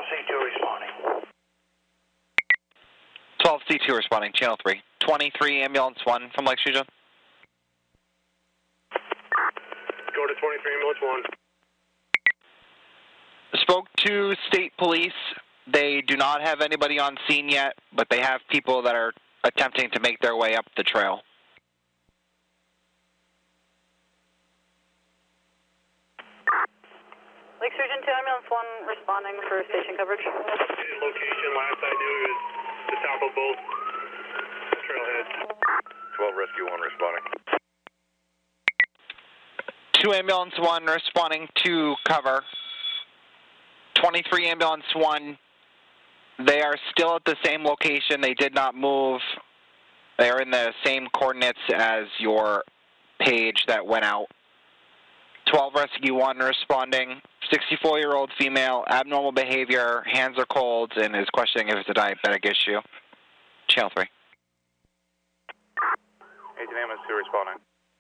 12C2 responding. 12C2 responding, channel 3. 23 ambulance 1 from Lakes Region. Go to 23 ambulance 1. Spoke to state police. They do not have anybody on scene yet, but they have people that are attempting to make their way up the trail. Lakes Region 2 ambulance 1 responding for station coverage. Location last I knew is the top of both trailheads. 12 Rescue 1 responding. 2 ambulance 1 responding to cover. 23 ambulance 1, they are still at the same location. They did not move. They are in the same coordinates as your page that went out. 12 Rescue 1 responding. 64-year-old female, abnormal behavior, hands are cold, and is questioning if it's a diabetic issue. Channel 3. 18 ambulance 2 responding.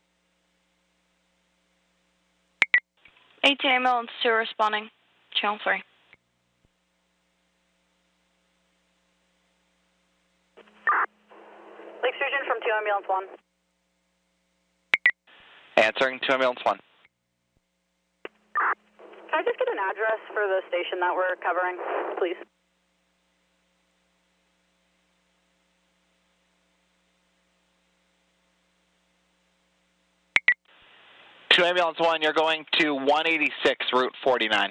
18 ambulance 2 responding. Channel 3. Lakes Region from 2 ambulance 1. Answering 2 ambulance 1. Can I just get an address for the station that we're covering, please? Two ambulance 1, you're going to 186 Route 49.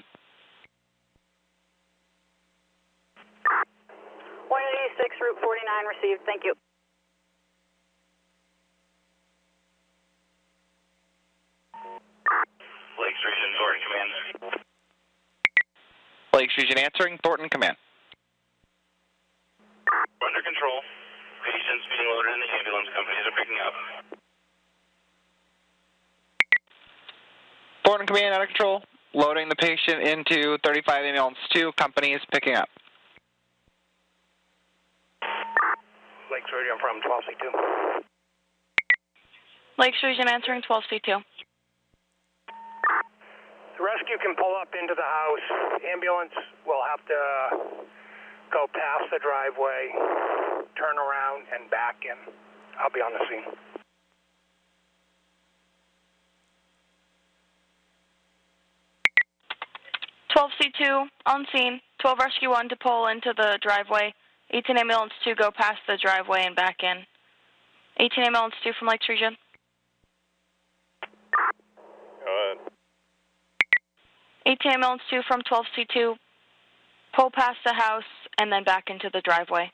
186 Route 49 received. Thank you. Lakes Region, Thornton Command. Lakes Region answering, Thornton Command. Under control. Patients being loaded in the ambulance. Companies are picking up. Thornton Command out of control. Loading the patient into 35 ambulance 2. Company is picking up. Lakes Region from 12C2. Lakes Region answering 12C2. The rescue can pull up into the house. Ambulance will have to go past the driveway, turn around, and back in. I'll be on the scene. C2 on scene. 12 Rescue 1 to pull into the driveway. 18 ambulance 2 go past the driveway and back in. 18 ambulance 2 from Lakes Region. Go ahead. 18 ambulance 2 from 12C2. Pull past the house and then back into the driveway.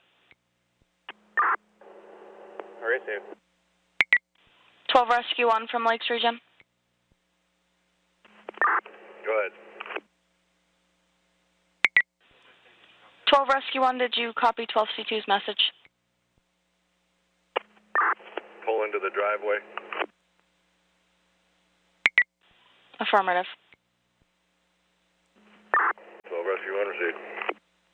Receive. 12 Rescue 1 from Lakes Region. Go ahead. 12 Rescue 1, did you copy 12C2's message? Pull into the driveway. Affirmative. 12 Rescue 1 received.